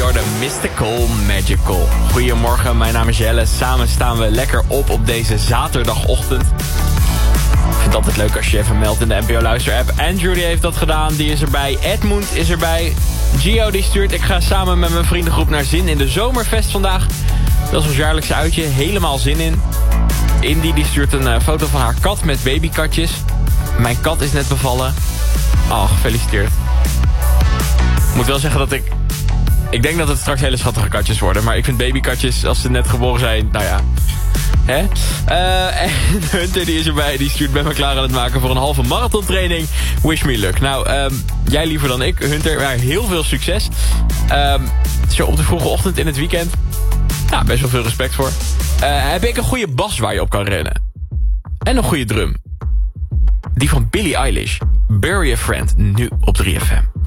de Mystical Magical. Goedemorgen, mijn naam is Jelle. Samen staan we lekker op deze zaterdagochtend. Ik vind het altijd leuk als je even meldt in de NPO Luister-app. Andrew die heeft dat gedaan, die is erbij. Edmund is erbij. Gio die stuurt, ik ga samen met mijn vriendengroep naar Zin in de Zomerfest vandaag. Dat is ons jaarlijkse uitje, helemaal zin in. Indy die stuurt een foto van haar kat met babykatjes. Mijn kat is net bevallen. Oh, gefeliciteerd. Ik moet wel zeggen dat ik denk dat het straks hele schattige katjes worden. Maar ik vind babykatjes, als ze net geboren zijn, nou ja. Hè? En Hunter die is erbij, die stuurt ben me klaar aan het maken voor een halve marathontraining. Wish me luck. Nou, jij liever dan ik, Hunter. Maar heel veel succes. Zo op de vroege ochtend in het weekend. Nou, best wel veel respect voor. Heb ik een goede bas waar je op kan rennen. En een goede drum. Die van Billie Eilish. Bury a Friend, nu op 3FM.